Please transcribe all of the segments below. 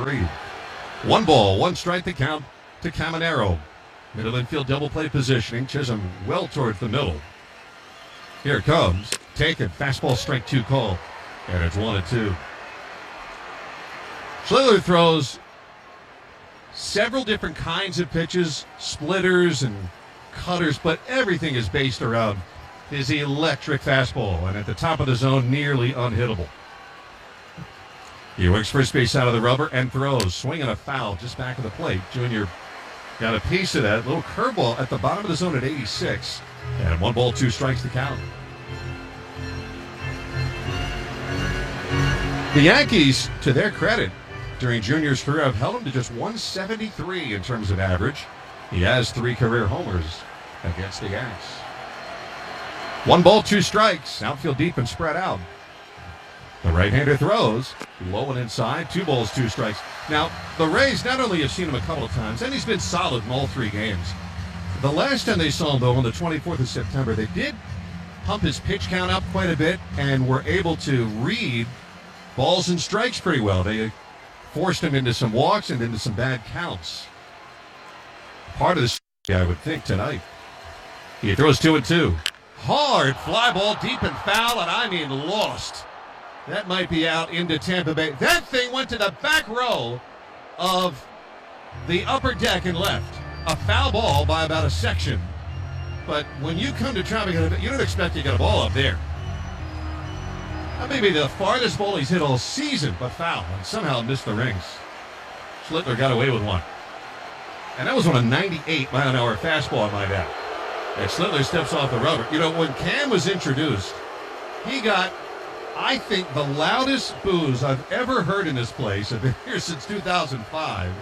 3. 1 ball, 1 strike to count to Caminero. Middle infield double play positioning. Chisholm well towards the middle. Here it comes. Taken. Fastball strike 2 call. And it's 1-2. Schlittler throws several different kinds of pitches, splitters and cutters, but everything is based around his electric fastball, and at the top of the zone, nearly unhittable. He works first base out of the rubber and throws, swinging a foul just back of the plate. Junior got a piece of that. Little curveball at the bottom of the zone at 86, and 1 ball, 2 strikes to count. The Yankees, to their credit, during Junior's career, have held him to just 173 in terms of average. He has 3 career homers against the Yanks. 1 ball, 2 strikes. Outfield deep and spread out. The right-hander throws low and inside. 2 balls, 2 strikes. Now, the Rays not only have seen him a couple of times, and he's been solid in all 3 games. The last time they saw him, though, on the 24th of September, they did pump his pitch count up quite a bit and were able to read balls and strikes pretty well. They forced him into some walks and into some bad counts. Part of this, I would think, tonight. He throws 2-2. Hard fly ball deep and foul, and I mean lost. That might be out into Tampa Bay. That thing went to the back row of the upper deck and left. A foul ball by about a section. But when you come to try to get it, you don't expect to get a ball up there. That may be the farthest ball he's hit all season, but foul, and somehow missed the rings. Schlittler got away with one. And that was on a 98-mile-an-hour fastball, I might add. And Schlittler steps off the rubber. You know, when Cam was introduced, he got, I think, the loudest boos I've ever heard in this place. I've been here since 2005.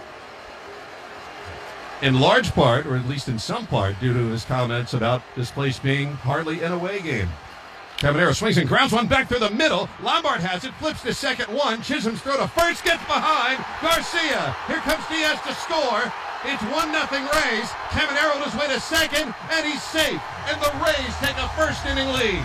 In large part, or at least in some part, due to his comments about this place being hardly an away game. Caminero swings and grounds one back through the middle. Lombard has it, flips to second one. Chisholm's throw to first, gets behind. Garcia, here comes Diaz to score. It's 1-0 Rays. Caminero on his way to second, and he's safe. And the Rays take a first-inning lead.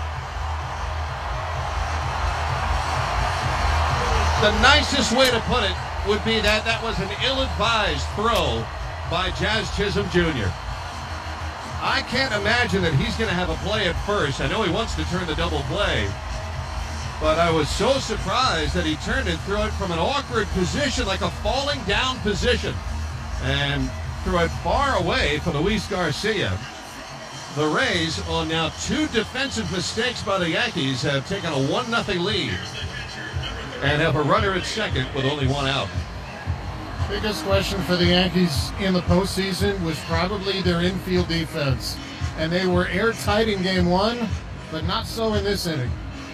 The nicest way to put it would be that was an ill-advised throw by Jazz Chisholm Jr. I can't imagine that he's going to have a play at first. I know he wants to turn the double play, but I was so surprised that he turned and threw it from an awkward position, like a falling down position, and threw it far away for Luis Garcia. The Rays, on now 2 defensive mistakes by the Yankees, have taken a 1-0 lead and have a runner at second with only 1 out. Biggest question for the Yankees in the postseason was probably their infield defense. And they were airtight in game 1, but not so in this inning.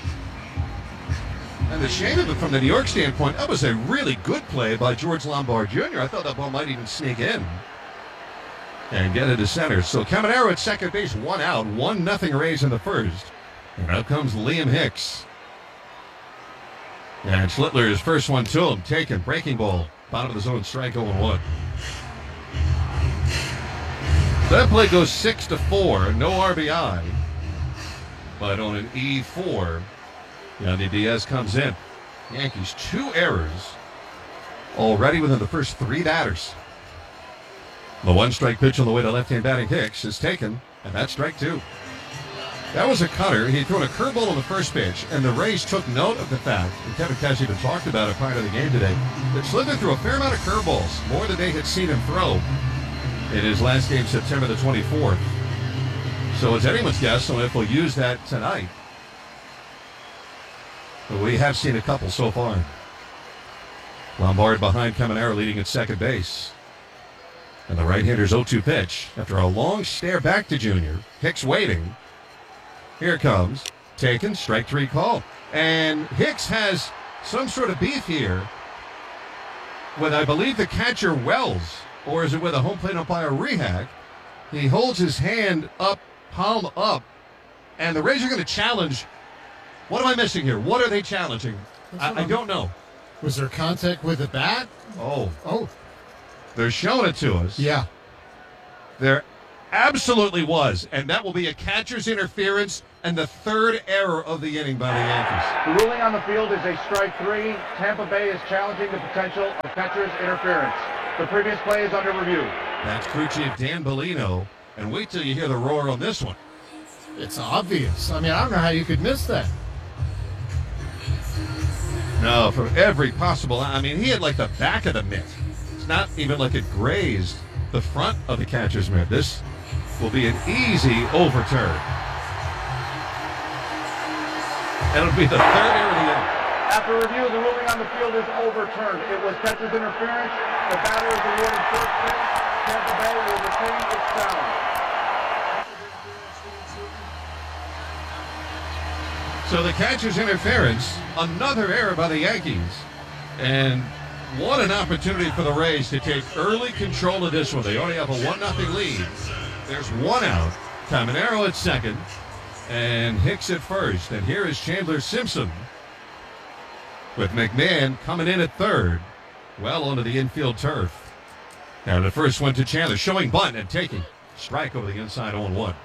And the shame of it from the New York standpoint, that was a really good play by George Lombard Jr. I thought that ball might even sneak in and get into center. So Caminero at second base, 1 out, 1-0 Rays in the first. And out comes Liam Hicks. And Schlittler's first one to him, taken, breaking ball. Bottom of the zone, strike 0-1. That play goes 6-4, no RBI. But on an E4, Yandy Diaz comes in. Yankees 2 errors already within the first 3 batters. The 1-strike pitch on the way to left-hand batting Hicks is taken, and that's strike 2. That was a cutter. He had thrown a curveball on the first pitch, and the Rays took note of the fact, and Kevin Cash even talked about it prior to the game today, that Schlittler threw a fair amount of curveballs, more than they had seen him throw in his last game, September the 24th. So it's anyone's guess on if we'll use that tonight. But we have seen a couple so far. Lombard behind Caminero, leading at second base. And the right-hander's 0-2 pitch. After a long stare back to Junior, Hicks waiting. Here it comes. Taken, strike 3 call. And Hicks has some sort of beef here with, I believe, the catcher Wells, or is it with a home plate umpire Rehak? He holds his hand up, palm up, and the Rays are going to challenge. What am I missing here? What are they challenging? I don't know. Was there contact with the bat? Oh. Oh. They're showing it to us. Yeah. They're Absolutely was. And that will be a catcher's interference and the third error of the inning by the Yankees. The ruling on the field is a strike 3. Tampa Bay is challenging the potential of catcher's interference. The previous play is under review. That's crew chief Dan Bellino. And wait till you hear the roar on this one. It's obvious. I mean, I don't know how you could miss that. No, from every possible. I mean, he had like the back of the mitt. It's not even like it grazed the front of the catcher's mitt. This will be an easy overturn. And it'll be the third error of the inning. After review, the ruling on the field is overturned. It was catcher's interference. The batter is awarded first base. Tampa Bay will retain its challenge. So the catcher's interference, another error by the Yankees. And what an opportunity for the Rays to take early control of this one. They already have a 1-0 lead. There's one out. Caminero at second. And Hicks at first. And here is Chandler Simpson with McMahon coming in at third. Well onto the infield turf. Now the first one to Chandler, showing bunt and taking strike over the inside 0-1.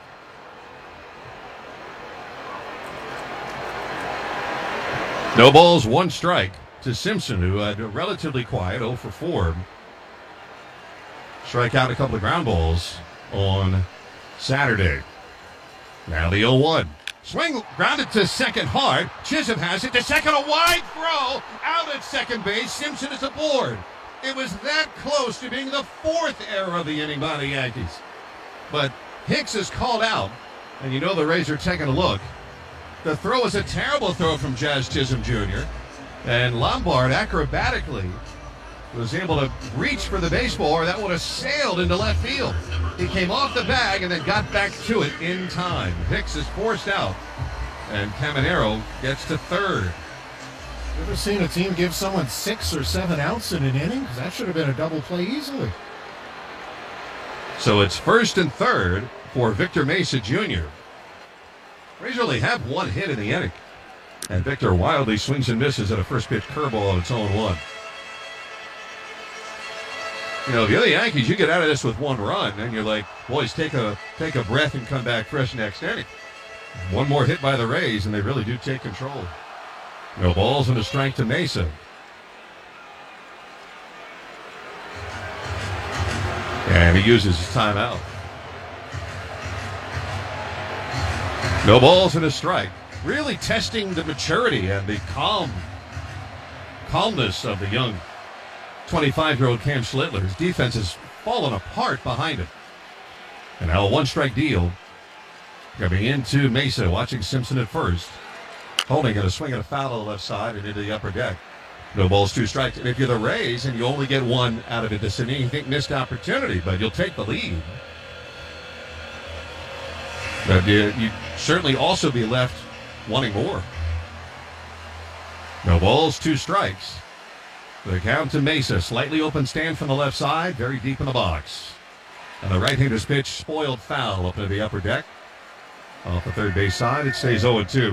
No balls, 1 strike to Simpson, who had a relatively quiet 0 for 4. Strike out a couple of ground balls on Saturday. Now the 0-1. Swing grounded to second hard. Chisholm has it to second. A wide throw out at second base. Simpson is aboard. It was that close to being the 4th error of the inning by the Yankees. But Hicks is called out, and you know the Rays are taking a look. The throw is a terrible throw from Jazz Chisholm Jr., and Lombard acrobatically was able to reach for the baseball, or that would have sailed into left field. He came off the bag and then got back to it in time. Hicks is forced out, and Caminero gets to third. You ever seen a team give someone 6 or 7 outs in an inning? Because that should have been a double play easily. So it's first and third for Victor Mesa Jr. Rays only have 1 hit in the inning. And Victor wildly swings and misses at a first pitch curveball on its own 1. You know, if you're the Yankees, you get out of this with 1 run, and you're like, boys, take a breath and come back fresh next inning. 1 more hit by the Rays, and they really do take control. No balls and a strike to Mesa. And he uses his timeout. No balls and a strike. Really testing the maturity and the calmness of the young 25-year-old Cam Schlittler. His defense has fallen apart behind him. And now a 1-strike deal. Coming into Mesa, watching Simpson at first. Holding it, a swing and a foul on the left side and into the upper deck. No balls, 2 strikes. And if you're the Rays and you only get 1 out of it, it's an anything missed opportunity, but you'll take the lead. But you'd certainly also be left wanting more. No balls, 2 strikes. The count to Mesa. Slightly open stand from the left side, very deep in the box. And the right-hander's pitch, spoiled foul up into the upper deck. Off the third base side, it stays 0-2.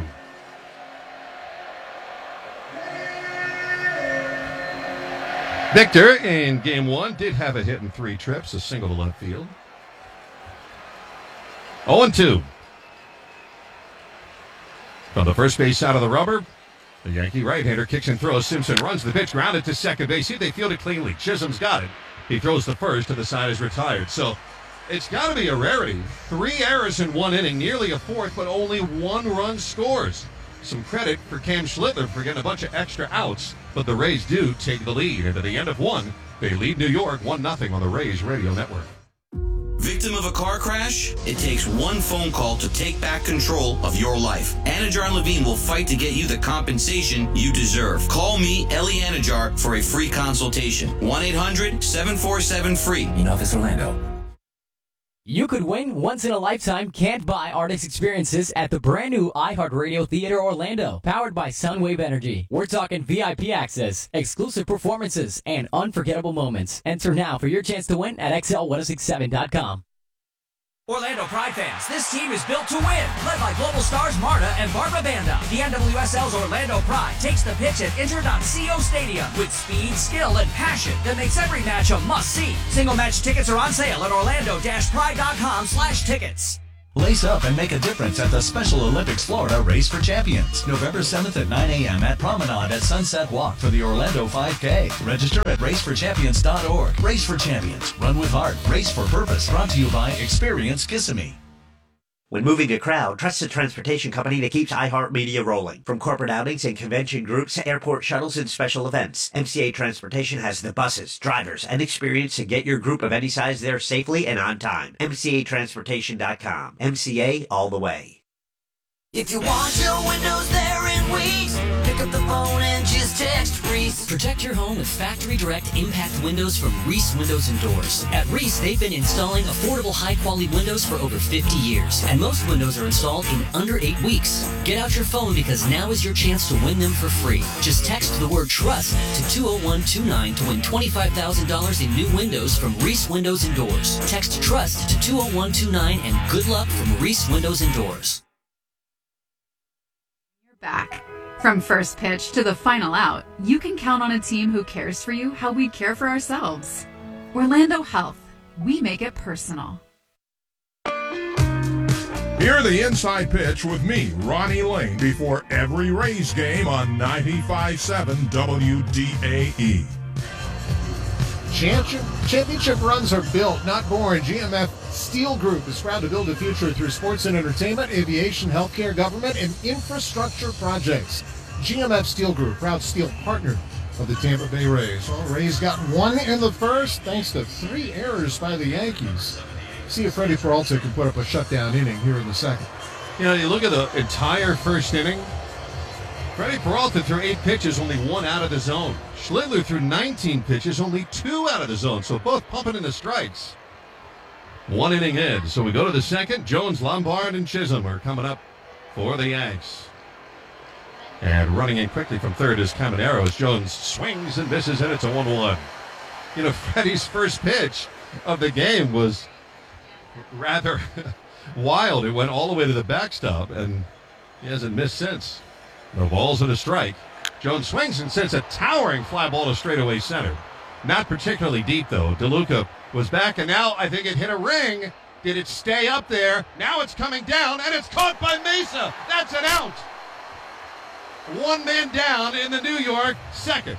Victor in game 1 did have a hit in 3 trips, a single to left field. 0-2. From the first base side of the rubber, the Yankee right-hander kicks and throws. Simpson runs the pitch, grounded to second base. See if they field it cleanly. Chisholm's got it. He throws the first, and the side is retired. So it's got to be a rarity. 3 errors in 1 inning, nearly a 4th, but only 1 run scores. Some credit for Cam Schlittler for getting a bunch of extra outs, but the Rays do take the lead. And at the end of 1, they lead New York 1-0 on the Rays Radio Network. Victim of a car crash? It takes 1 phone call to take back control of your life. Anajar and Levine will fight to get you the compensation you deserve. Call me, Ellie Anajar, for a free consultation. 1-800-747-FREE. In Office Orlando. You could win once-in-a-lifetime can't-buy artist experiences at the brand-new iHeartRadio Theater Orlando, powered by Sunwave Energy. We're talking VIP access, exclusive performances, and unforgettable moments. Enter now for your chance to win at XL1067.com. Orlando Pride fans, this team is built to win. Led by global stars Marta and Barbara Banda, the NWSL's Orlando Pride takes the pitch at Inter.co Stadium with speed, skill, and passion that makes every match a must-see. Single match tickets are on sale at orlando-pride.com/tickets. Lace up and make a difference at the Special Olympics Florida Race for Champions, November 7th at 9 a.m. at Promenade at Sunset Walk for the Orlando 5K. Register at raceforchampions.org. Race for Champions. Run with heart. Race for purpose. Brought to you by Experience Kissimmee. When moving a crowd, trust the transportation company that keeps iHeartMedia rolling. From corporate outings and convention groups to airport shuttles and special events, MCA Transportation has the buses, drivers, and experience to get your group of any size there safely and on time. MCAtransportation.com. MCA all the way. If you want your windows there in weeks, pick up the phone and just text Reese. Protect your home with Factory Direct Impact Windows from Reese Windows and Doors. At Reese, they've been installing affordable, high-quality windows for over 50 years, and most windows are installed in under 8 weeks. Get out your phone because now is your chance to win them for free. Just text the word TRUST to 20129 to win $25,000 in new windows from Reese Windows and Doors. Text TRUST to 20129 and good luck from Reese Windows and Doors. Back. From first pitch to the final out, you can count on a team who cares for you how we care for ourselves. Orlando Health. We make it personal. Hear the inside pitch with me, Ronnie Lane, before every Rays game on 95.7 WDAE. Championship runs are built, not born. GMF Steel Group is proud to build a future through sports and entertainment, aviation, healthcare, government, and infrastructure projects. GMF Steel Group, proud steel partner of the Tampa Bay Rays. Well, Rays got one in the first thanks to 3 errors by the Yankees. See if Freddie Peralta can put up a shutdown inning here in the second. You know, you look at the entire first inning. Freddie Peralta threw 8 pitches, only 1 out of the zone. Schlittler threw 19 pitches, only 2 out of the zone. So both pumping into strikes. 1 inning in. So we go to the second. Jones, Lombard, and Chisholm are coming up for the Yanks. And running in quickly from third is Caminero as Jones swings and misses, and it's a 1-1. You know, Freddie's first pitch of the game was rather wild. It went all the way to the backstop, and he hasn't missed since. No balls and a strike. Jones swings and sends a towering fly ball to straightaway center. Not particularly deep, though. DeLuca was back, and now I think it hit a ring. Did it stay up there? Now it's coming down, and it's caught by Mesa. That's an out. 1 man down in the New York second.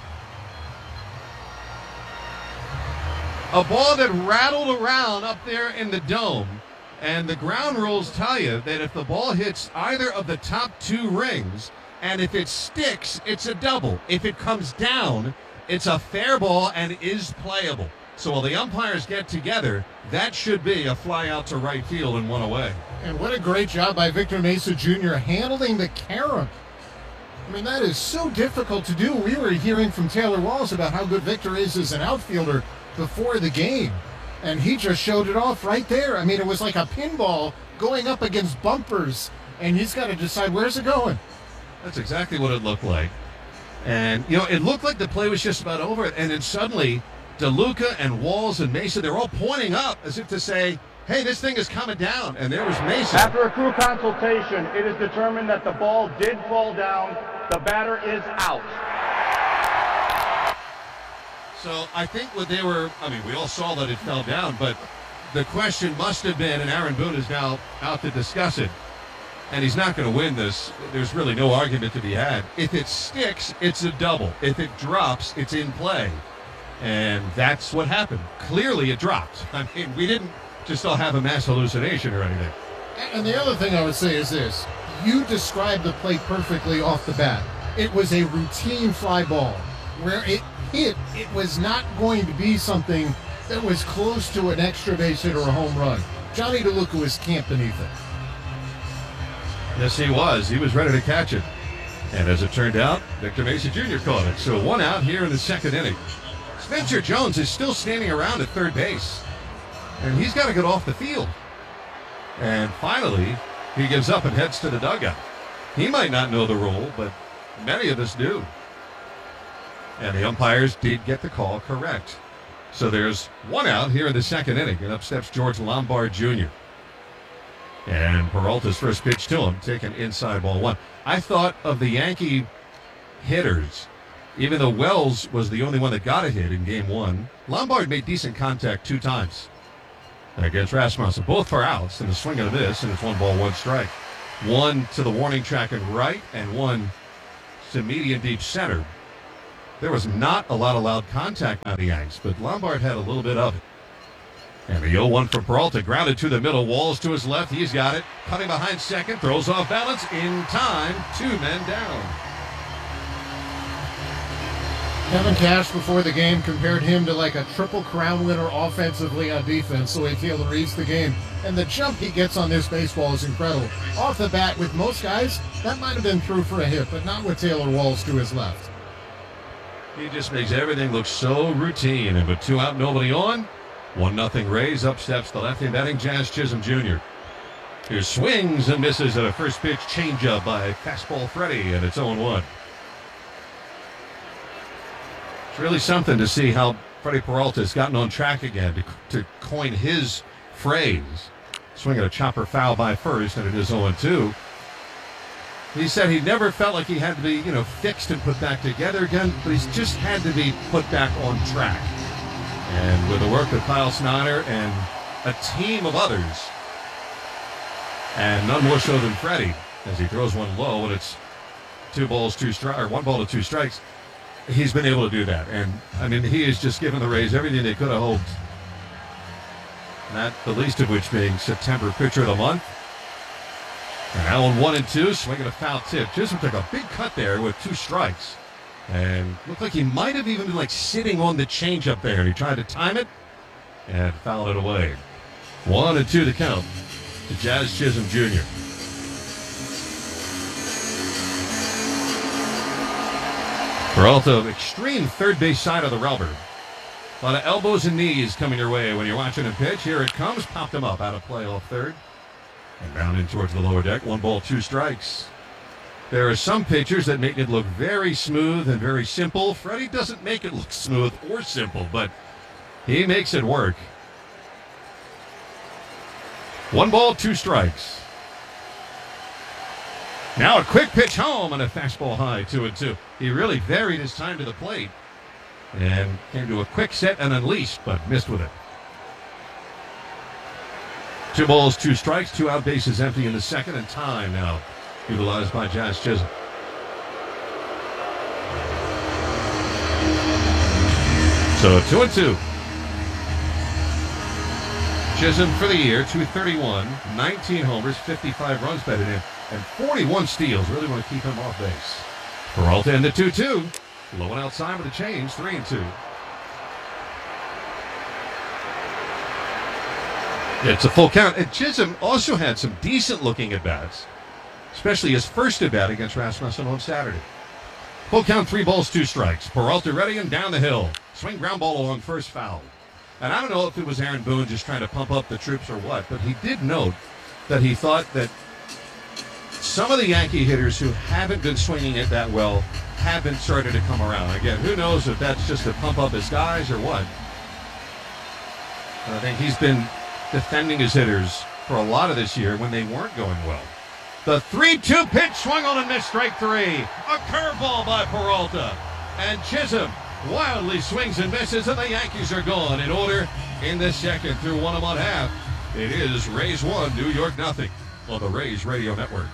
A ball that rattled around up there in the dome, and the ground rules tell you that if the ball hits either of the top 2 rings, and if it sticks, it's a double. If it comes down, it's a fair ball and is playable. So while the umpires get together, that should be a fly out to right field and 1 away. And what a great job by Victor Mesa Jr. handling the carom. I mean, that is so difficult to do. We were hearing from Taylor Walls about how good Victor is as an outfielder before the game, and he just showed it off right there. I mean, it was like a pinball going up against bumpers, and he's got to decide where's it going. That's exactly what it looked like. And, you know, it looked like the play was just about over, and then suddenly DeLuca and Walls and Mesa, they're all pointing up as if to say, hey, this thing is coming down, and there was Mesa. After a crew consultation, it is determined that the ball did fall down. The batter is out. So I think what they were, I mean, we all saw that it fell down, but the question must have been, and Aaron Boone is now out to discuss it, and he's not going to win this. There's really no argument to be had. If it sticks, it's a double. If it drops, it's in play. And that's what happened. Clearly it dropped. I mean, we didn't just all have a mass hallucination or anything. And the other thing I would say is this. You described the play perfectly off the bat. It was a routine fly ball. Where it hit, it was not going to be something that was close to an extra base hit or a home run. Johnny DeLuca was camped beneath it. Yes, he was. He was ready to catch it. And as it turned out, Victor Mesa Jr. caught it. So 1 out here in the second inning. Spencer Jones is still standing around at third base. And he's got to get off the field. And finally, he gives up and heads to the dugout. He might not know the rule, but many of us do. And the umpires did get the call correct. So there's 1 out here in the second inning. And up steps George Lombard Jr. And Peralta's first pitch to him, taken inside ball one. I thought of the Yankee hitters, even though Wells was the only one that got a hit in game one, Lombard made decent contact 2 times against Rasmussen, both for outs, and the swing of this, and it's 1 ball, 1 strike. One to the warning track and right, and one to medium deep center. There was not a lot of loud contact on the Yanks, but Lombard had a little bit of it. And the 0-1 for Peralta, grounded to the middle, Walls to his left, he's got it. Cutting behind second, throws off balance, in time, 2 men down. Kevin Cash before the game compared him to like a Triple Crown winner offensively on defense, the way Taylor reads the game. And the jump he gets on this baseball is incredible. Off the bat, with most guys, that might have been through for a hit, but not with Taylor Walls to his left. He just makes everything look so routine. And with 2 out, nobody on, 1-0 Rays. Up steps the lefty batting Jazz Chisholm Jr. Here swings and misses at a first pitch changeup by fastball Freddie, and it's 0-1. It's really something to see how Freddie Peralta has gotten on track again to coin his phrase. Swing at a chopper foul by first, and it is 0-2. He said he never felt like he had to be, fixed and put back together again, but he's just had to be put back on track. And with the work of Kyle Snyder and a team of others, and none more so than Freddie, as he throws one low, and it's 1 ball to 2 strikes. He's been able to do that, and I mean, he has just given the Rays everything they could have hoped. Not the least of which being September Pitcher of the Month. And now on 1-2, swinging a foul tip. Chisholm took a big cut there with 2 strikes, and looked like he might have even been sitting on the changeup there, and he tried to time it and fouled it away. 1-2 to count to Jazz Chisholm Jr. Peralta, extreme third base side of the rubber. A lot of elbows and knees coming your way when you're watching him pitch. Here it comes, popped him up out of play off third. And down in towards the lower deck, 1 ball, 2 strikes. There are some pitchers that make it look very smooth and very simple. Freddie doesn't make it look smooth or simple, but he makes it work. 1 ball, 2 strikes. Now a quick pitch home and a fastball high, 2-2. He really varied his time to the plate and came to a quick set and unleashed, but missed with it. 2 balls, 2 strikes, 2 out, bases empty in the second, and time now utilized by Jazz Chisholm. So 2-2. Chisholm for the year, 231, 19 homers, 55 runs batted in, and 41 steals. Really want to keep him off base. Peralta in the 2-2. Low and outside with a change, 3-2. It's a full count. And Chisholm also had some decent looking at-bats, especially his first at-bat against Rasmussen on Saturday. Full count, 3 balls, 2 strikes. Peralta ready and down the hill. Swing ground ball along first, foul. And I don't know if it was Aaron Boone just trying to pump up the troops or what, but he did note that he thought that some of the Yankee hitters who haven't been swinging it that well have been starting to come around. Again, who knows if that's just to pump up his guys or what. But I think he's been defending his hitters for a lot of this year when they weren't going well. The 3-2 pitch swung on and missed, strike 3. A curveball by Peralta. And Chisholm wildly swings and misses, and the Yankees are gone in order in the second through 1 1/2. It is Rays 1, New York 0 on the Rays Radio Network.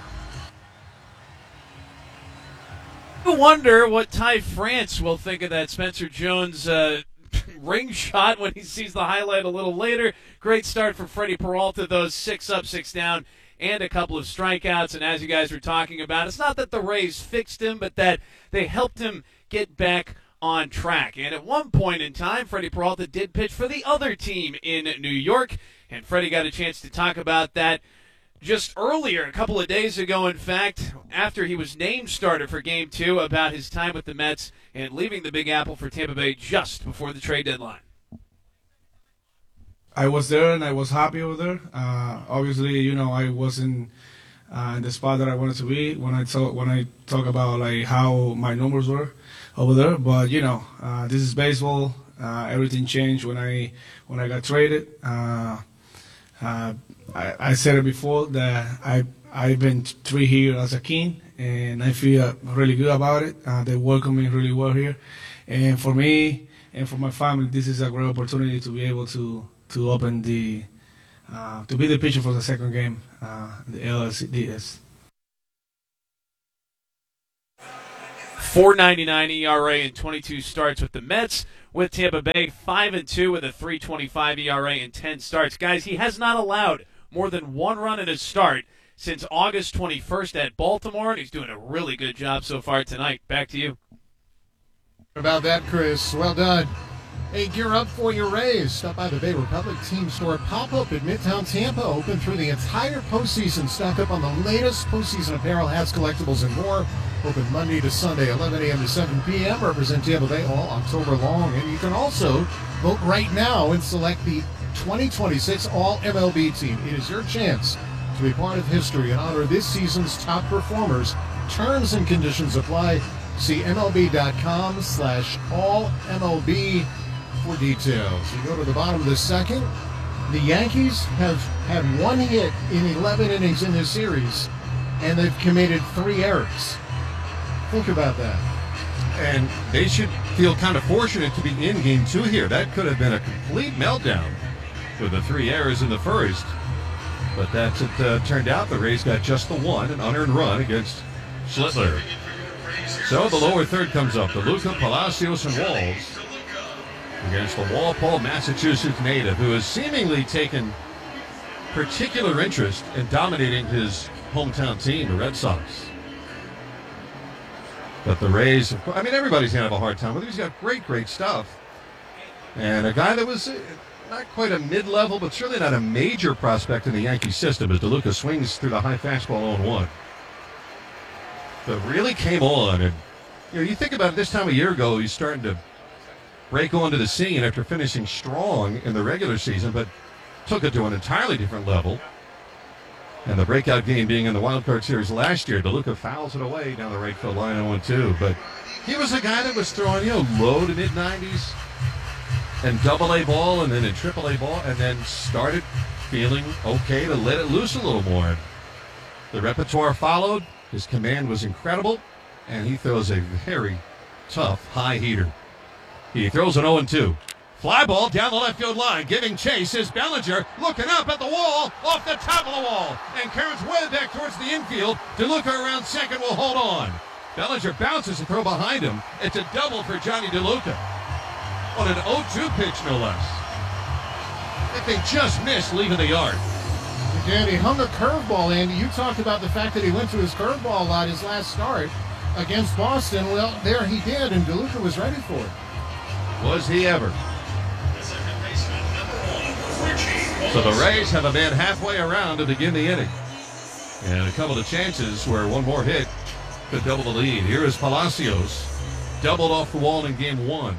I wonder what Ty France will think of that Spencer Jones ring shot when he sees the highlight a little later. Great start for Freddie Peralta, those 6 up, 6 down, and a couple of strikeouts. And as you guys were talking about, it's not that the Rays fixed him, but that they helped him get back on track. And at one point in time, Freddie Peralta did pitch for the other team in New York, and Freddie got a chance to talk about that just earlier, a couple of days ago, in fact, after he was named starter for Game 2, about his time with the Mets and leaving the Big Apple for Tampa Bay just before the trade deadline. I was there and I was happy over there. Obviously, I wasn't in the spot that I wanted to be when I talk about like how my numbers were over there. But this is baseball. Everything changed when I got traded. I said it before that I've been 3 here as a king, and I feel really good about it. They welcome me really well here, and for me and for my family, this is a great opportunity to be able to open the to be the pitcher for the second game, the LSDS. 4.99 ERA in 22 starts with the Mets. With Tampa Bay, 5-2 with a 3.25 ERA in 10 starts. Guys, he has not allowed more than 1 run in a start since August 21st at Baltimore, and he's doing a really good job so far tonight. Back to you. About that, Chris. Well done. Hey, gear up for your Rays. Stop by the Bay Republic Team Store pop-up at Midtown Tampa. Open through the entire postseason. Stock up on the latest postseason apparel, hats, collectibles, and more. Open Monday to Sunday, 11 a.m. to 7 p.m. Represent Tampa Bay all October long. And you can also vote right now and select the 2026 All-MLB team. It is your chance to be part of history and honor this season's top performers. Terms and conditions apply. See MLB.com/All-MLB for details. You go to the bottom of the second. The Yankees have had 1 hit in 11 innings in this series, and they've committed 3 errors. Think about that. And they should feel kind of fortunate to be in Game 2 here. That could have been a complete meltdown with the 3 errors in the first. But that's it turned out. The Rays got just the 1, an unearned run against Schlittler. So the lower third comes up. DeLuca, Palacios, and Walls against the Walpole, Massachusetts native, who has seemingly taken particular interest in dominating his hometown team, the Red Sox. But the Rays, I mean, everybody's going to have a hard time with him. He's got great stuff. And a guy that was not quite a mid-level, but certainly not a major prospect in the Yankee system as DeLuca swings through the high fastball 0-1. But really came on. And you think about it, this time a year ago, he's starting to break onto the scene after finishing strong in the regular season, but took it to an entirely different level. And the breakout game being in the Wild Card Series last year, DeLuca fouls it away down the right field line 0-2. But he was a guy that was throwing, low to mid-90s and double-A ball and then in triple-A ball, and then started feeling okay to let it loose a little more. The repertoire followed. His command was incredible, and he throws a very tough high heater. He throws an 0-2. Fly ball down the left field line. Giving chase is Bellinger, looking up at the wall, off the top of the wall, and Caron's way back towards the infield. DeLuca around second will hold on. Bellinger bounces a throw behind him. It's a double for Johnny DeLuca. On an 0-2 pitch, no less. I think they just missed leaving the yard. And he hung a curveball, Andy. You talked about the fact that he went to his curveball a lot his last start against Boston. Well, there he did, and DeLuca was ready for it. Was he ever? So the Rays have a man halfway around to begin the inning. And a couple of chances where one more hit could double the lead. Here is Palacios. Doubled off the wall in Game 1.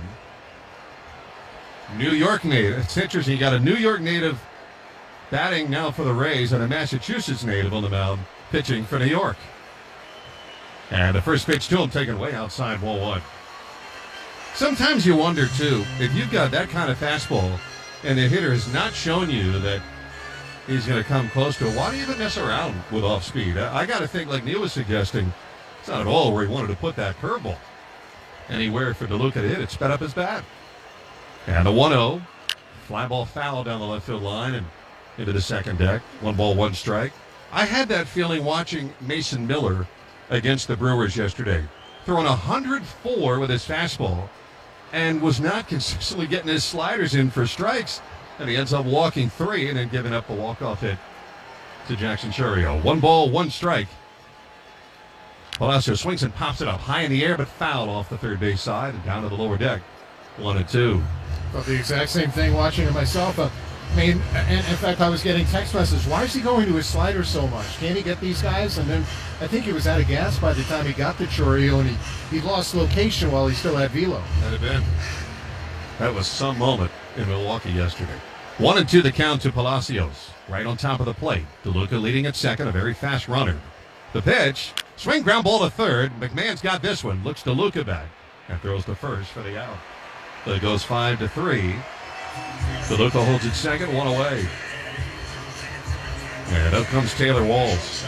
New York native. It's interesting. You got a New York native batting now for the Rays and a Massachusetts native on the mound pitching for New York. And the first pitch to him taken way outside ball 1. Sometimes you wonder, too, if you've got that kind of fastball and the hitter has not shown you that he's going to come close to it, why do you even mess around with off speed? I got to think, like Neil was suggesting, it's not at all where he wanted to put that curveball. Anywhere for DeLuca to hit it, sped up his bat. And the 1-0, fly ball foul down the left field line and into the second deck. 1 ball, 1 strike. I had that feeling watching Mason Miller against the Brewers yesterday, throwing 104 with his fastball, and was not consistently getting his sliders in for strikes. And he ends up walking 3 and then giving up the walk-off hit to Jackson Chourio. 1 ball, 1 strike. Palacios swings and pops it up high in the air, but fouled off the third base side and down to the lower deck. 1-2. Thought the exact same thing watching it myself. I mean, and in fact, I was getting text messages. Why is he going to his slider so much? Can't he get these guys? And then I think he was out of gas by the time he got to Chourio, and he lost location while he still had velo. That'd have been. That was some moment in Milwaukee yesterday. 1-2 the count to Palacios. Right on top of the plate. DeLuca leading at second, a very fast runner. The pitch, swing ground ball to third. McMahon's got this one. Looks DeLuca back and throws to first for the out. So it goes 5-3. DeLuca holds it second, 1 away. And up comes Taylor Walls.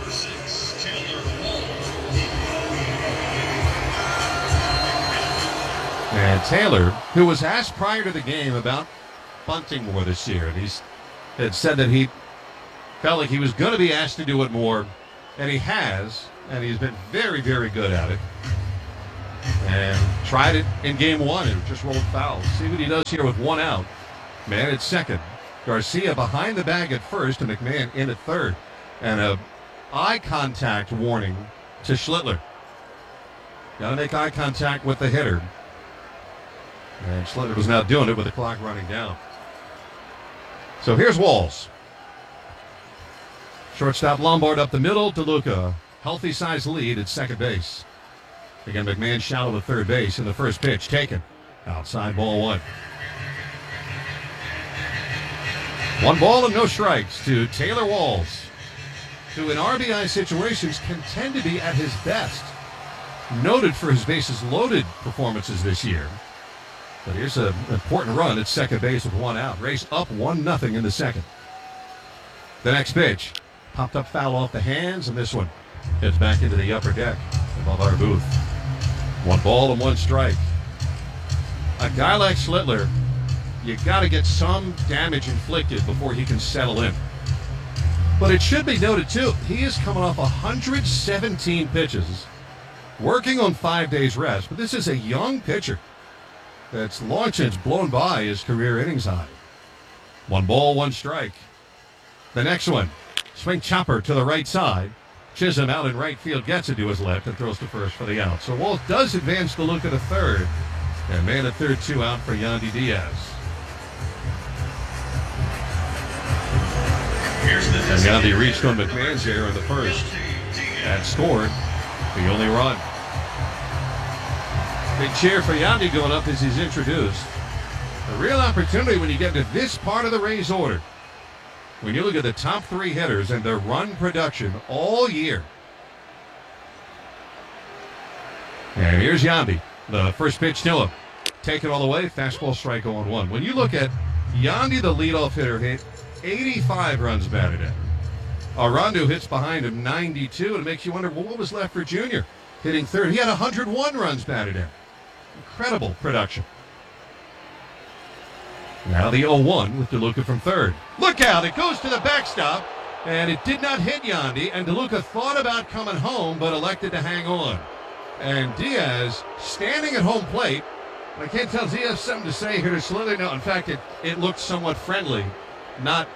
And Taylor, who was asked prior to the game about bunting more this year, and he had said that he felt like he was going to be asked to do it more, and he has, and he's been very, very good at it. And tried it in game one and just rolled fouls. See what he does here with one out. Man at second. Garcia behind the bag at first and McMahon in at third. And a eye contact warning to Schlittler. Got to make eye contact with the hitter. And Schlittler was now doing it with the clock running down. So here's Walls. Shortstop Lombard up the middle. DeLuca, healthy size lead at second base. Again, McMahon shallow at third base in the first pitch. Taken. Outside ball one. 1 ball and no strikes to Taylor Walls, who in RBI situations can tend to be at his best. Noted for his bases loaded performances this year. But here's an important run at second base with one out. Race up 1-0 in the second. The next pitch. Popped up foul off the hands, and this one hits back into the upper deck above our booth. 1 ball and 1 strike. A guy like Schlittler, you got to get some damage inflicted before he can settle in. But it should be noted, too, he is coming off 117 pitches, working on 5 days rest. But this is a young pitcher that's long since blown by his career innings high. 1 ball, 1 strike. The next one, swing chopper to the right side. Chisholm out in right field, gets it to his left and throws to first for the out. So Walls does advance to look at a third. And man at third, 2 out for Yandy Diaz. And Yandy reached on McMahon's error in the first and scored the only run. Big cheer for Yandy going up as he's introduced. A real opportunity when you get to this part of the Rays order. When you look at the top 3 hitters and their run production all year. And here's Yandy. The first pitch to him. Take it all the way. Fastball strike 0-1. When you look at Yandy, the leadoff hitter, hit 85 runs batted in. Arando hits behind him 92. And it makes you wonder, well, what was left for Junior? Hitting third. He had 101 runs batted in. Incredible production. Now the 0-1 with DeLuca from third. Look out, it goes to the backstop, and it did not hit Yandy, and DeLuca thought about coming home, but elected to hang on. And Diaz standing at home plate. I can't tell, does he have something to say here to Schlittler? No, in fact, it looked somewhat friendly, not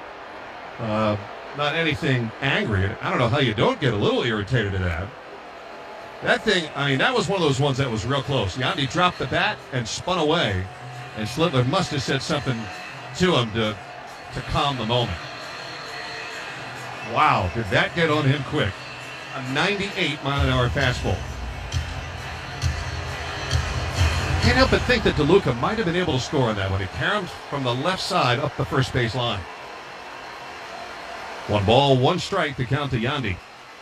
anything angry. I don't know how you don't get a little irritated at that. That thing, I mean, that was one of those ones that was real close. Yandy dropped the bat and spun away. And Schlittler must have said something to him to calm the moment. Wow, did that get on him quick. A 98-mile-an-hour fastball. Can't help but think that DeLuca might have been able to score on that one. He caromed from the left side up the first base line. 1 ball, 1 strike to count to Yandy.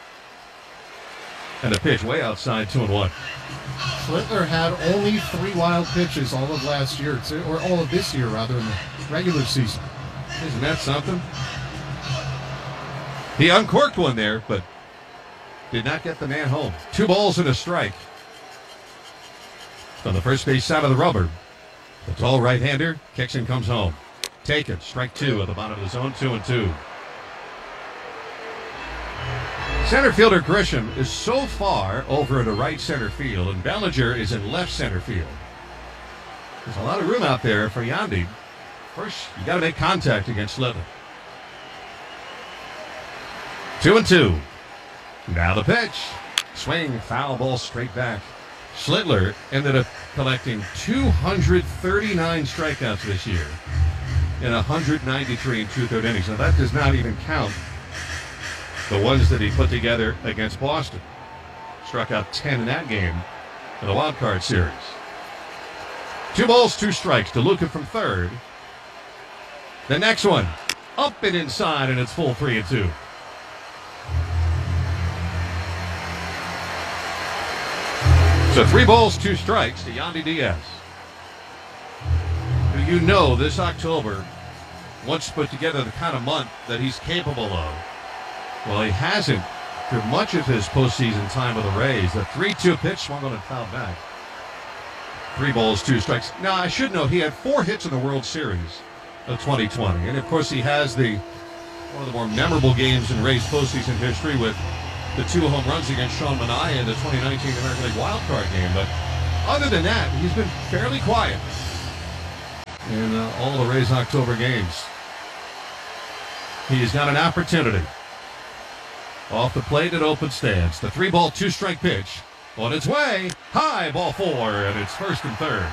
And a pitch way outside, 2-1. Schlittler had only 3 wild pitches all of last year, or all of this year, rather, in the regular season. Isn't that something? He uncorked one there, but did not get the man home. 2 balls and a strike. On the first base side of the rubber, the tall right-hander kicks and comes home. Taken, strike 2 at the bottom of the zone, 2-2. Center fielder Grisham is so far over to right center field, and Bellinger is in left center field. There's a lot of room out there for Yandy. First, you got to make contact against Schlittler. 2-2. Now the pitch. Swing, foul ball straight back. Schlittler ended up collecting 239 strikeouts this year in 193 2/3 innings. Now that does not even count the ones that he put together against Boston. Struck out 10 in that game in the wild card series. 2 balls, 2 strikes. DeLuca from third. The next one, up and inside, and it's full 3-2. So 3 balls, 2 strikes to Yandy Diaz, who you know this October once put together the kind of month that he's capable of. Well, he hasn't for much of his postseason time with the Rays. The 3-2 pitch swung on and fouled back. 3 balls, 2 strikes. Now, I should note he had 4 hits in the World Series of 2020. And, of course, he has one of the more memorable games in Rays postseason history with the 2 home runs against Sean Manaea in the 2019 American League wildcard game. But other than that, he's been fairly quiet in all the Rays October games. He's got an opportunity. Off the plate at open stance. The 3-ball, 2-strike pitch. On its way. High, ball 4, and it's first and third.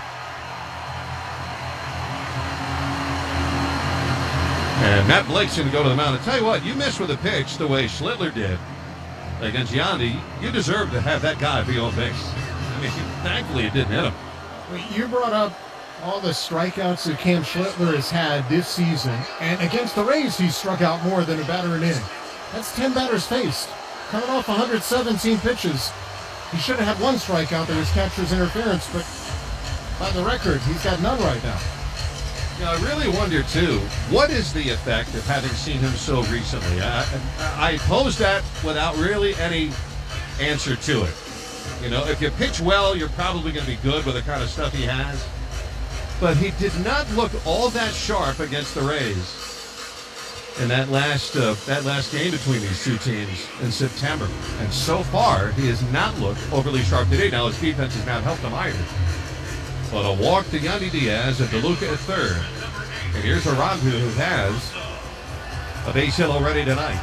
And Matt Blake's going to go to the mound. I tell you what, you missed with a pitch the way Schlittler did against Yandy. You deserve to have that guy be on base. I mean, thankfully it didn't hit him. You brought up all the strikeouts that Cam Schlittler has had this season, and against the Rays, he struck out more than a batter an inning. That's 10 batters faced. Coming off 117 pitches. He should have had 1 strikeout that was catcher's interference, but by the record, he's got none right now. You know, I really wonder, too, what is the effect of having seen him so recently? I pose that without really any answer to it. You know, if you pitch well, you're probably going to be good with the kind of stuff he has. But he did not look all that sharp against the Rays in that last game between these two teams in September. And so far, he has not looked overly sharp today. Now, his defense has not helped him either. But a walk to Yandy Diaz and DeLuca at third. And here's Arandu, who has a base hit already tonight.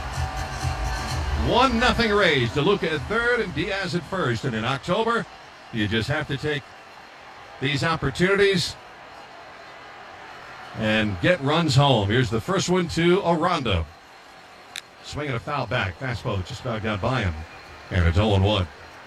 1-0 Rays. DeLuca at third and Diaz at first. And in October, you just have to take these opportunities and get runs home. Here's the first one to Aranda. Swinging a foul back. Fastball just about got by him. And it's 0-1.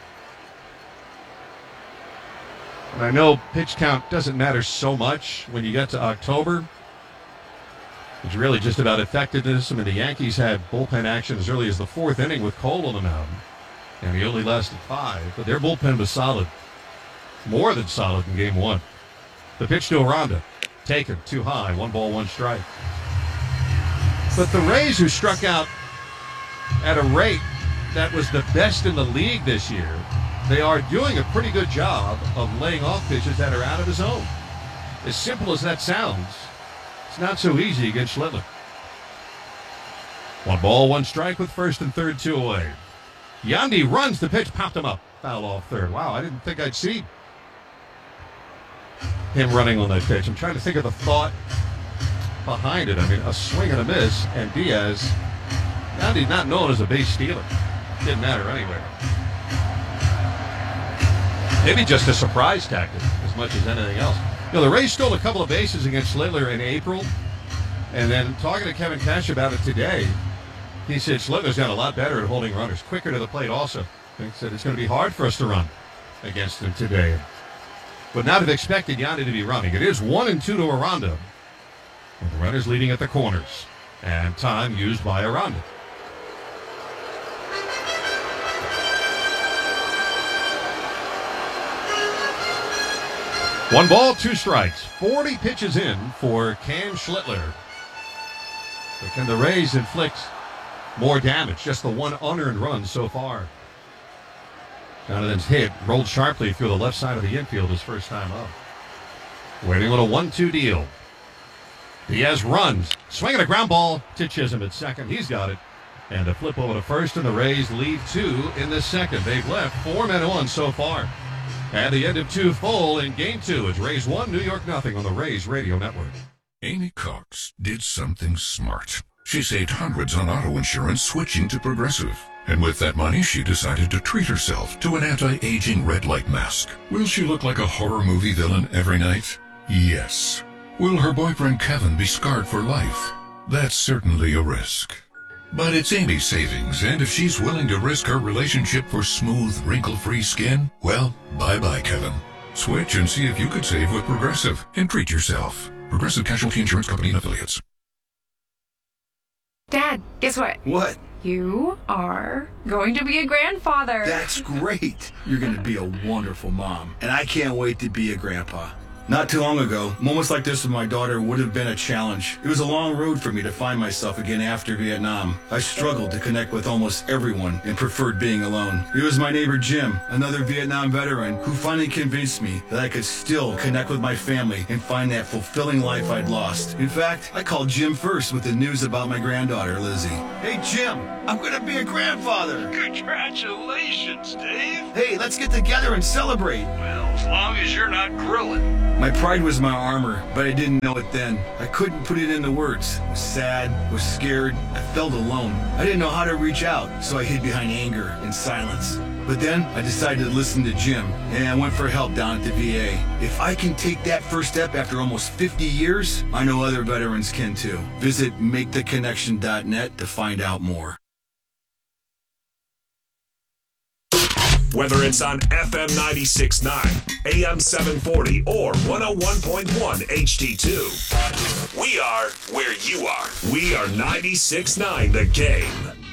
And I know pitch count doesn't matter so much when you get to October. It's really just about effectiveness. I mean, the Yankees had bullpen action as early as the 4th inning with Cole on the mound. And he only lasted 5. But their bullpen was solid. More than solid in game 1. The pitch to Aranda. Taken, too high, 1 ball, 1 strike. But the Rays, who struck out at a rate that was the best in the league this year, they are doing a pretty good job of laying off pitches that are out of the zone. As simple as that sounds, it's not so easy against Schlittler. 1 ball, 1 strike with first and third, 2 away. Yandy runs the pitch, popped him up, foul off third. Wow, I didn't think I'd see him running on that pitch. I'm trying to think of the thought behind it. I mean, a swing and a miss, and Diaz, Yandy's not known as a base stealer. Didn't matter anyway. Maybe just a surprise tactic as much as anything else. You know, the Rays stole a couple of bases against Schlittler in April, and then talking to Kevin Cash about it today, he said Schlittler's got a lot better at holding runners, quicker to the plate also. He said it's going to be hard for us to run against him today. Would not have expected Yandy to be running. It is 1-2 to Aranda, with the runners leading at the corners, and time used by Aranda. One ball, 2 strikes. 40 pitches in for Cam Schlittler. But can the Rays inflict more damage? Just the 1 unearned run so far. Jonathan's hit rolled sharply through the left side of the infield his first time up. Waiting on a 1-2 deal. Diaz runs. Swinging a ground ball to Chisholm at second. He's got it. And a flip over to first, and the Rays lead 2 in the second. They've left 4 men on so far. At the end of 2 full in game 2, it's Rays 1, New York 0 on the Rays Radio Network. Amy Cox did something smart. She saved hundreds on auto insurance switching to Progressive. And with that money, she decided to treat herself to an anti-aging red light mask. Will she look like a horror movie villain every night? Yes. Will her boyfriend Kevin be scarred for life? That's certainly a risk. But it's Amy's savings, and if she's willing to risk her relationship for smooth, wrinkle-free skin, well, bye-bye, Kevin. Switch and see if you could save with Progressive and treat yourself. Progressive Casualty Insurance Company and Affiliates. Dad, guess what? What? You are going to be a grandfather. That's great. You're going to be a wonderful mom, and I can't wait to be a grandpa. Not too long ago, moments like this with my daughter would have been a challenge. It was a long road for me to find myself again after Vietnam. I struggled to connect with almost everyone and preferred being alone. It was my neighbor Jim, another Vietnam veteran, who finally convinced me that I could still connect with my family and find that fulfilling life I'd lost. In fact, I called Jim first with the news about my granddaughter, Lizzie. Hey Jim, I'm gonna be a grandfather. Congratulations, Dave. Hey, let's get together and celebrate. Well, as long as you're not grilling. My pride was my armor, but I didn't know it then. I couldn't put it into words. I was sad, was scared, I felt alone. I didn't know how to reach out, so I hid behind anger and silence. But then I decided to listen to Jim, and I went for help down at the VA. If I can take that first step after almost 50 years, I know other veterans can too. Visit MakeTheConnection.net to find out more. Whether it's on FM 96.9, AM 740, or 101.1 HD2, we are where you are. We are 96.9 The Game.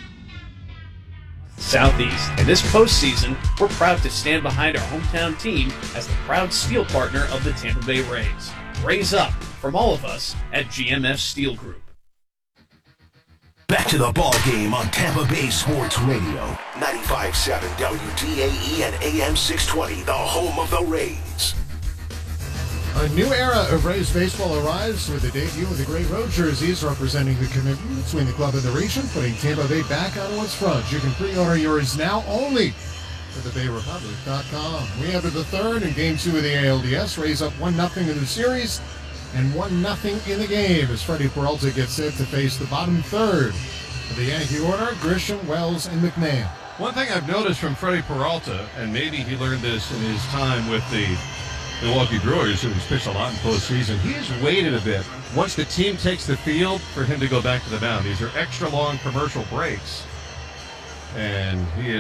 Southeast. And this postseason, we're proud to stand behind our hometown team as the proud steel partner of the Tampa Bay Rays. Raise up from all of us at GMF Steel Group. Back to the ball game on Tampa Bay Sports Radio. 95.7 WDAE and AM 620, the home of the Rays. A new era of Rays baseball arrives with the debut of the gray road jerseys representing the commitment between the club and the region, putting Tampa Bay back on its front. You can pre-order yours now only at thebayrepublic.com. We enter the third in Game 2 of the ALDS. Rays up 1-0 in the series and 1-0 in the game as Freddie Peralta gets set to face the bottom third of the Yankee order, Grisham, Wells, and McMahon. One thing I've noticed from Freddie Peralta, and maybe he learned this in his time with the Milwaukee Brewers, who's pitched a lot in postseason, he has waited a bit once the team takes the field for him to go back to the mound. These are extra long commercial breaks, and he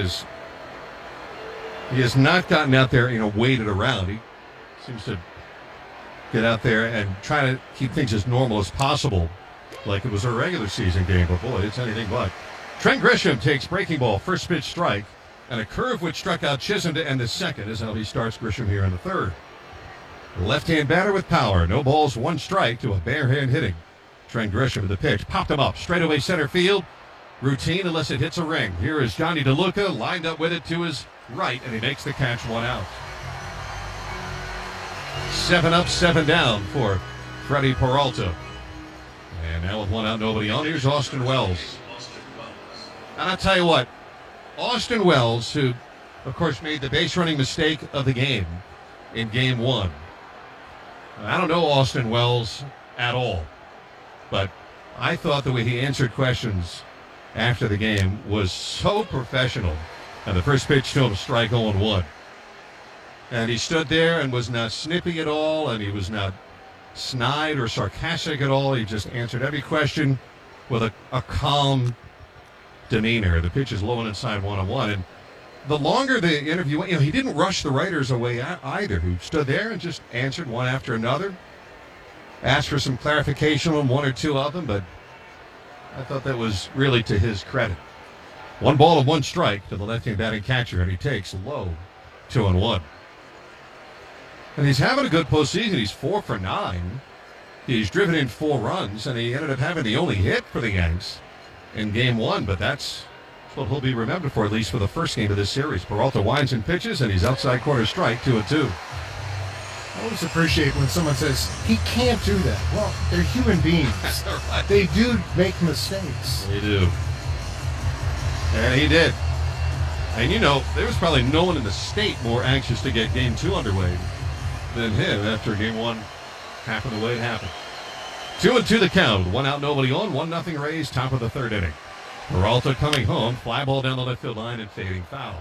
has not gotten out there, waited around. He seems to get out there and try to keep things as normal as possible, like it was a regular season game. But boy, it's anything but. Trent Grisham takes breaking ball, first pitch strike, and a curve which struck out Chisholm to end the second is how he starts Grisham here in the third. Left-hand batter with power. No balls, one strike to a bare hand hitting. Trent Grisham with the pitch. Popped him up. Straightaway center field. Routine unless it hits a ring. Here is Johnny DeLuca lined up with it to his right, and he makes the catch, 1 out. 7 up, 7 down for Freddie Peralta. And now with 1 out, nobody on. Here's Austin Wells. And I'll tell you what, Austin Wells, who, of course, made the base running mistake of the game in Game 1. I don't know Austin Wells at all, but I thought the way he answered questions after the game was so professional. And the first pitch to him, strike 0-1. And he stood there and was not snippy at all, and he was not snide or sarcastic at all. He just answered every question with a calm demeanor. The pitch is low and inside 1-1. And the longer the interview went, he didn't rush the writers away either, who stood there and just answered one after another. Asked for some clarification on 1 or 2 of them, but I thought that was really to his credit. 1 ball and 1 strike to the left-hand batting catcher, and he takes low 2-1. And he's having a good postseason. He's 4 for 9. He's driven in 4 runs, and he ended up having the only hit for the Yanks in Game 1, but that's what he'll be remembered for, at least for the first game of this series. Peralta winds and pitches, and he's outside corner strike, 2-2. I always appreciate when someone says, he can't do that. Well, they're human beings. Right. They do make mistakes. They do. And he did. And there was probably no one in the state more anxious to get Game 2 underway than him after Game 1 happened the way it happened. 2-2 the count. 1 out, nobody on. 1-0 Rays, top of the third inning. Peralta coming home, fly ball down the left field line and fading foul.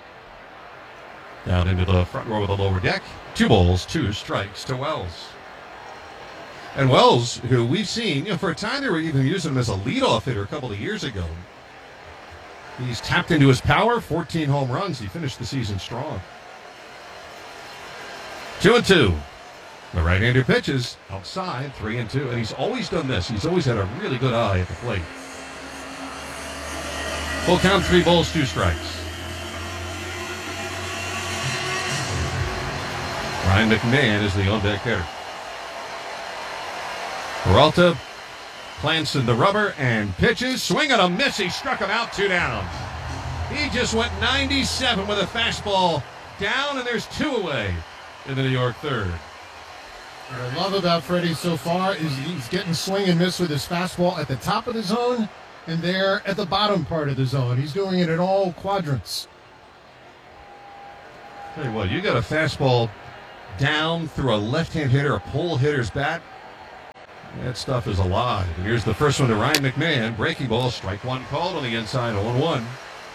Down into the front row of the lower deck. 2 balls, 2 strikes to Wells. And Wells, who we've seen, for a time they were even using him as a leadoff hitter a couple of years ago. He's tapped into his power, 14 home runs. He finished the season strong. 2-2. The right-hander pitches outside, 3-2. And he's always done this. He's always had a really good eye at the plate. Full count, 3 balls, 2 strikes. Ryan McMahon is the on-deck hitter. Peralta plants in the rubber and pitches. Swing and a miss. He struck him out, 2 down. He just went 97 with a fastball down, and there's 2 away in the New York third. What I love about Freddie so far is he's getting swing and miss with his fastball at the top of the zone and there at the bottom part of the zone. He's doing it in all quadrants. Tell you what, you got a fastball down through a left-hand hitter, a pull hitter's bat. That stuff is alive. And here's the first one to Ryan McMahon. Breaking ball, strike one called on the inside, 0-1.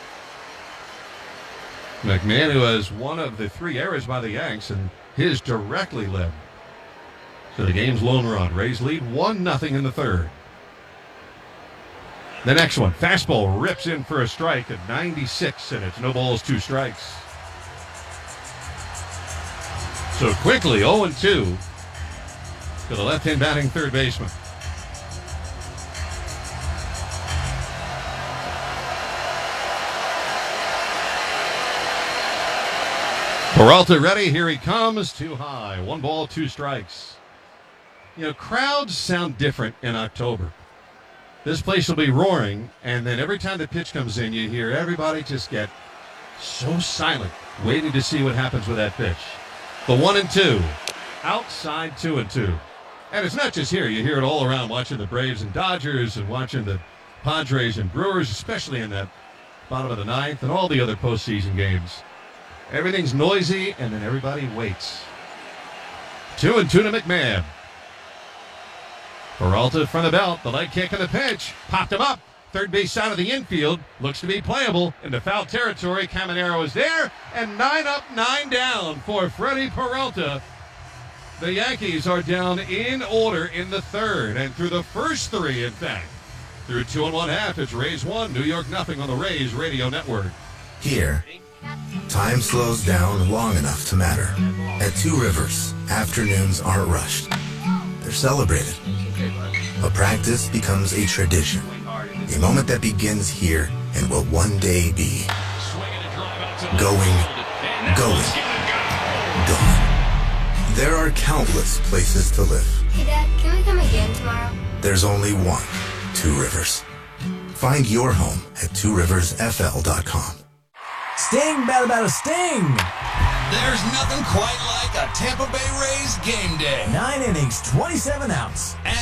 McMahon, who has one of the 3 errors by the Yanks, and his directly led to the game's lone run. Rays lead 1-0 in the third. The next one, fastball rips in for a strike at 96, and it's no balls, 2 strikes. So quickly, 0-2 to the left-hand batting third baseman. Peralta ready, here he comes, too high. 1 ball, 2 strikes. You know, crowds sound different in October. This place will be roaring, and then every time the pitch comes in, you hear everybody just get so silent, waiting to see what happens with that pitch. The 1-2, outside 2-2. And it's not just here. You hear it all around watching the Braves and Dodgers and watching the Padres and Brewers, especially in that bottom of the 9th and all the other postseason games. Everything's noisy, and then everybody waits. 2-2 to McMahon. Peralta from the belt, the leg kick and the pitch. Popped him up. Third base side of the infield. Looks to be playable into foul territory. Caminero is there, and 9 up, 9 down for Freddie Peralta. The Yankees are down in order in the third, and through the first 3, in fact. Through 2 1/2, it's Rays 1, New York 0 on the Rays Radio Network. Here, time slows down long enough to matter. At Two Rivers, afternoons aren't rushed. They're celebrated. A practice becomes a tradition. A moment that begins here and will one day be going, gone. There are countless places to live. Hey, Dad, can we come again tomorrow? There's only one Two Rivers. Find your home at tworiversfl.com. Sting, bada sting! There's nothing quite like a Tampa Bay Rays game day. 9 innings, 27 outs.